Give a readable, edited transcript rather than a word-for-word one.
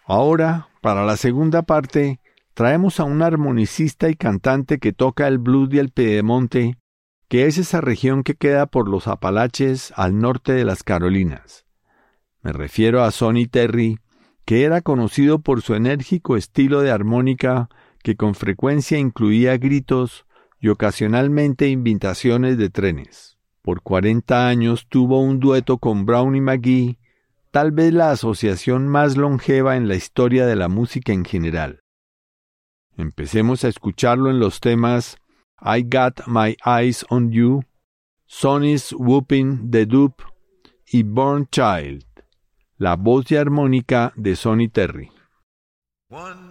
Ahora, para la segunda parte, traemos a un armonicista y cantante que toca el blues del Piedemonte, que es esa región que queda por los Apalaches al norte de las Carolinas. Me refiero a Sonny Terry, que era conocido por su enérgico estilo de armónica que con frecuencia incluía gritos y ocasionalmente invitaciones de trenes. Por 40 años tuvo un dueto con Brownie McGhee, tal vez la asociación más longeva en la historia de la música en general. Empecemos a escucharlo en los temas I Got My Eyes on You, Sonny's Whooping the Dub y Born Child, la voz y armónica de Sonny Terry. One